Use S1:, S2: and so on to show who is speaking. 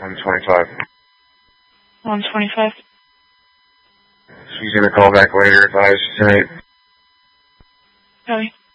S1: 125.
S2: 125.
S1: She's going to call back later if I was tonight.
S2: Okay.